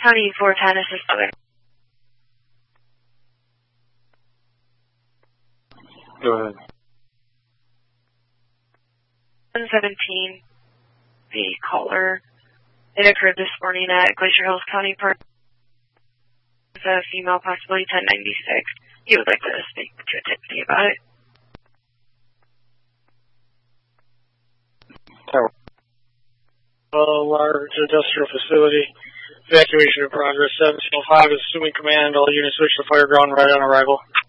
County 410, this is Southern. Go ahead. 117, the caller. It occurred this morning at Glacier Hills County Park. It's a female, possibly 1096. He would like to speak to a deputy about it. Large industrial facility. Evacuation in progress. 1705 is assuming command. All units switch to fire ground right on arrival.